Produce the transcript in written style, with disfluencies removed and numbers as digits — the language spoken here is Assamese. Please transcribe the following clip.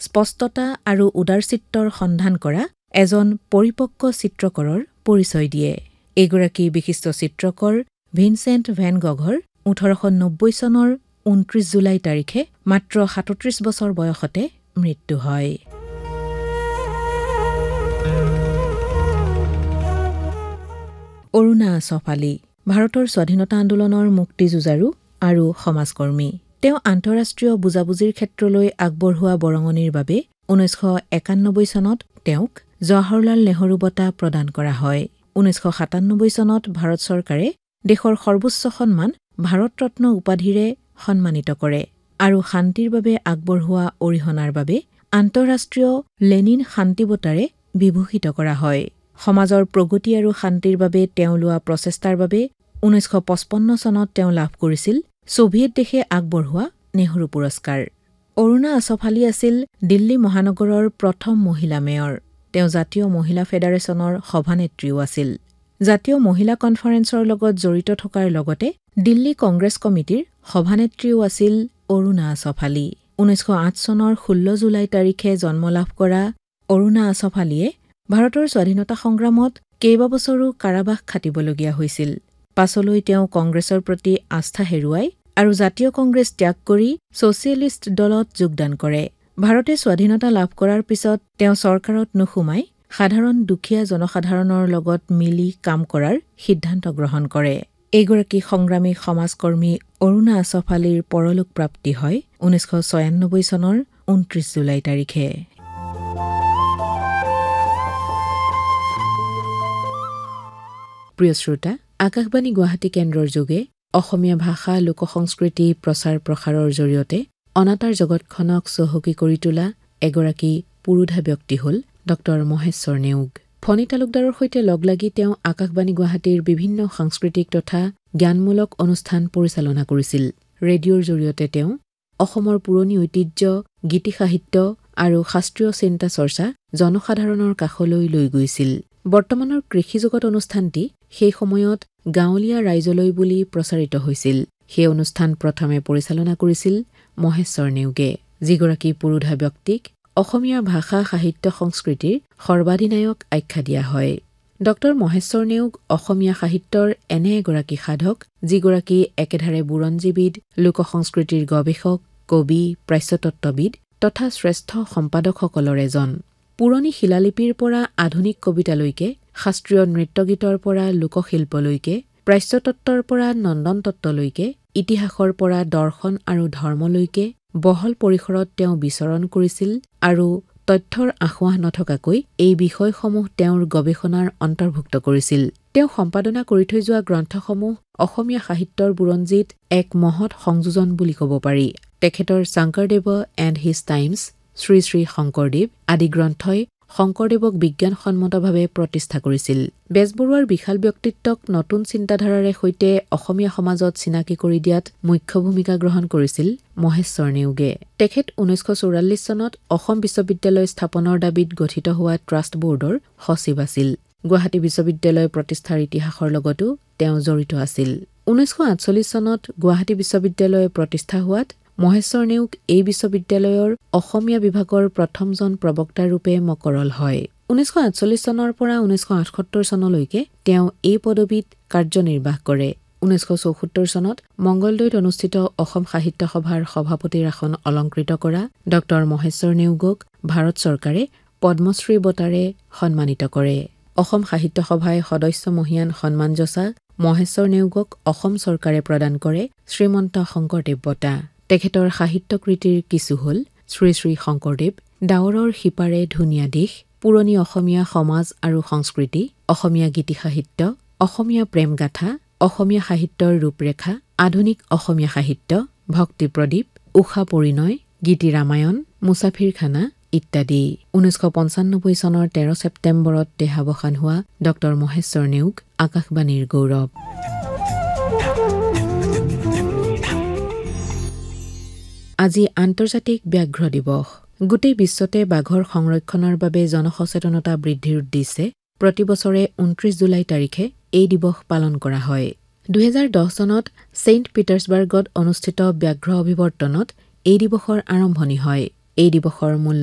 স্পষ্টতা আৰু উদাৰচিত্তৰ সন্ধান কৰা এজন পৰিপক্ক চিত্ৰকৰৰ পৰিচয় দিয়ে। এইগৰাকী বিশিষ্ট চিত্ৰকৰ ভিনচেণ্ট ভেন গঘৰ 1890 চনৰ 29 জুলাই তাৰিখে মাত্ৰ 37 বছৰ বয়সতে মৃত্যু হয়। অৰুণা আছফ আলী ভাৰতৰ স্বাধীনতা আন্দোলনৰ মুক্তিযুঁজাৰু আৰু সমাজকৰ্মী। তেওঁ আন্তঃৰাষ্ট্ৰীয় বুজাবুজিৰ ক্ষেত্ৰলৈ আগবঢ়োৱা বৰঙণিৰ বাবে 1991 চনত তেওঁক জৱাহৰলাল নেহৰু বঁটা প্ৰদান কৰা হয়। 1997 চনত ভাৰত চৰকাৰে দেশৰ সৰ্বোচ্চ সন্মান ভাৰত ৰত্ন উপাধিৰে সন্মানিত কৰে আৰু শান্তিৰ বাবে আগবঢ়োৱা অৰিহণাৰ বাবে আন্তঃৰাষ্ট্ৰীয় লেনিন শান্তি বঁটাৰে বিভূষিত কৰা হয়। সমাজৰ প্ৰগতি আৰু শান্তিৰ বাবে তেওঁ লোৱা প্ৰচেষ্টাৰ বাবে 1955 চনত তেওঁ লাভ কৰিছিল ছোভিয়েট দেশে আগবঢ়োৱা নেহৰু পুৰস্কাৰ। অৰুণা আছফ আলী আছিল দিল্লী মহানগৰৰ প্ৰথম মহিলা মেয়ৰ। তেওঁ জাতীয় মহিলা ফেডাৰেশ্যনৰ সভানেত্ৰীও আছিল। জাতীয় মহিলা কনফাৰেন্সৰ লগত জড়িত থকাৰ লগতে দিল্লী কংগ্ৰেছ কমিটিৰ সভানেত্ৰীও আছিল অৰুণা আছফ আলী। 1908 চনৰ 16 জুলাই তাৰিখে জন্ম লাভ কৰা অৰুণা আছফ আলীয়ে ভাৰতৰ স্বাধীনতা সংগ্ৰামত কেইবাবছৰো কাৰাবাস খাটিবলগীয়া হৈছিল। পাছলৈ তেওঁ কংগ্ৰেছৰ প্ৰতি আস্থা হেৰুৱাই আৰু জাতীয় কংগ্ৰেছ ত্যাগ কৰি ছচিয়েলিষ্ট দলত যোগদান কৰে। ভাৰতে স্বাধীনতা লাভ কৰাৰ পিছত তেওঁ চৰকাৰত নোসোমাই সাধাৰণ দুখীয়া জনসাধাৰণৰ লগত মিলি কাম কৰাৰ সিদ্ধান্ত গ্ৰহণ কৰে। এইগৰাকী সংগ্ৰামী সমাজকৰ্মী অৰুণা আছফ আলীৰ পৰলোক প্ৰাপ্তি হয় 1996 চনৰ 29 জুলাই তাৰিখে। প্ৰিয় শ্ৰোতা, আকাশবাণী গুৱাহাটী কেন্দ্ৰৰ যোগে অসমীয়া ভাষা লোকসংস্কৃতি প্ৰচাৰ প্ৰসাৰৰ জৰিয়তে অনাতাঁৰ জগতখনক চহকী কৰি তোলা এগৰাকী পুৰোধা ব্যক্তি হ'ল ডক্টৰ মহেশ্বৰ নেওগ। ফণী তালুকদাৰৰ সৈতে লগ লাগি তেওঁ আকাশবাণী গুৱাহাটীৰ বিভিন্ন সাংস্কৃতিক তথা জ্ঞানমূলক অনুষ্ঠান পৰিচালনা কৰিছিল। ৰেডিঅ'ৰ জৰিয়তে তেওঁ অসমৰ পুৰণি ঐতিহ্য, গীতি সাহিত্য আৰু শাস্ত্ৰীয় চিন্তা চৰ্চা জনসাধাৰণৰ কাষলৈ লৈ গৈছিল। বৰ্তমানৰ কৃষিজগত অনুষ্ঠানটি সেই সময়ত গাঁৱলীয়া ৰাইজলৈ বুলি প্ৰচাৰিত হৈছিল। সেই অনুষ্ঠান প্ৰথমে পৰিচালনা কৰিছিল মহেশ্বৰ নেওগে, যিগৰাকী পুৰোধা ব্যক্তিক অসমীয়া ভাষা সাহিত্য সংস্কৃতিৰ সৰ্বাধিনায়ক আখ্যা দিয়া হয়। ডক্টৰ মহেশ্বৰ নেওগ অসমীয়া সাহিত্যৰ এনে এগৰাকী সাধক, যিগৰাকী একেধাৰে বুৰঞ্জীবিদ, লোকসংস্কৃতিৰ গৱেষক, কবি, প্ৰাচ্যতত্ত্ববিদ তথা শ্ৰেষ্ঠ সম্পাদকসকলৰ এজন। পুৰণি শিলালিপিৰ পৰা আধুনিক কবিতালৈকে, শাস্ত্ৰীয় নৃত্যগীতৰ পৰা লোকশিল্পলৈকে, প্ৰাচ্যতত্ত্বৰ পৰা নন্দন তত্ত্বলৈকে, ইতিহাসৰ পৰা দৰ্শন আৰু ধৰ্মলৈকে বহল পৰিসৰত তেওঁ বিচৰণ কৰিছিল আৰু তথ্যৰ আঁসোৱাহ নথকাকৈ এই বিষয়সমূহ তেওঁৰ গৱেষণাৰ অন্তৰ্ভুক্ত কৰিছিল। তেওঁ সম্পাদনা কৰি থৈ যোৱা গ্ৰন্থসমূহ অসমীয়া সাহিত্যৰ বুৰঞ্জীত এক মহৎ সংযোজন বুলি ক'ব পাৰি। তেখেতৰ Sankardev and his times, Shri Shri Sankardev আদি গ্ৰন্থই শংকৰদেৱক বিজ্ঞানসন্মতভাৱে প্ৰতিষ্ঠা কৰিছিল। বেজবৰুৱাৰ বিশাল ব্যক্তিত্বক নতুন চিন্তাধাৰাৰে সৈতে অসমীয়া সমাজত চিনাকি কৰি দিয়াত মুখ্য ভূমিকা গ্ৰহণ কৰিছিল মহেশ্বৰ নেওগে। তেখেত 1944 চনত অসম বিশ্ববিদ্যালয় স্থাপনৰ দাবীত গঠিত হোৱা ট্ৰাষ্ট বোৰ্ডৰ সচিব আছিল। গুৱাহাটী বিশ্ববিদ্যালয় প্ৰতিষ্ঠাৰ ইতিহাসৰ লগতো তেওঁ জড়িত আছিল। 1948 চনত গুৱাহাটী বিশ্ববিদ্যালয় প্ৰতিষ্ঠা হোৱাত মহেশ্বৰ নেওগ এই বিশ্ববিদ্যালয়ৰ অসমীয়া বিভাগৰ প্ৰথমজন প্ৰবক্তাৰূপে মকৰল হয়। 1948 চনৰ পৰা 1978 চনলৈকে তেওঁ এই পদবীত কাৰ্যনিৰ্বাহ কৰে। 1974 চনত মংগলদৈত অনুষ্ঠিত অসম সাহিত্য সভাৰ সভাপতিৰ আসন অলংকৃত কৰা ডক্টৰ মহেশ্বৰ নেওগক ভাৰত চৰকাৰে পদ্মশ্ৰী বঁটাৰে সন্মানিত কৰে। অসম সাহিত্য সভাই সদস্য মহীয়ান সন্মানযচা মহেশ্বৰ নেওগক অসম চৰকাৰে প্ৰদান কৰে শ্ৰীমন্ত শংকৰদেৱ বঁটা। তেখেতৰ সাহিত্যকৃতিৰ কিছু হ'ল শ্ৰী শ্ৰী শংকৰদেৱ, ডাৱৰৰ সিপাৰে ধুনীয়া দেশ, পুৰণি অসমীয়া সমাজ আৰু সংস্কৃতি, অসমীয়া গীতি সাহিত্য, অসমীয়া প্ৰেমগাথা, অসমীয়া সাহিত্যৰ ৰূপৰেখা, আধুনিক অসমীয়া সাহিত্য, ভক্তি প্ৰদীপ, উষা পৰিণয়, গীতি ৰামায়ণ, মুছাফিৰখানা ইত্যাদি। 1995 চনৰ 13 ছেপ্টেম্বৰত দেহাৱসান হোৱা ডক্টৰ মহেশ্বৰ নেওগ আকাশবাণীৰ গৌৰৱ। আজি আন্তৰ্জাতিক ব্যাঘ্ৰ দিৱস। গোটেই বিশ্বতে বাঘৰ সংৰক্ষণৰ বাবে জনসচেতনতা বৃদ্ধিৰ উদ্দেশ্যে প্ৰতিবছৰে 29 জুলাই তাৰিখে এই দিৱস পালন কৰা হয়। 2010 চনত ছেইণ্ট পিটাৰ্ছবাৰ্গত অনুষ্ঠিত ব্যাঘ্ৰ অভিৱৰ্তনত এই দিৱসৰ আৰম্ভণি হয়। এই দিৱসৰ মূল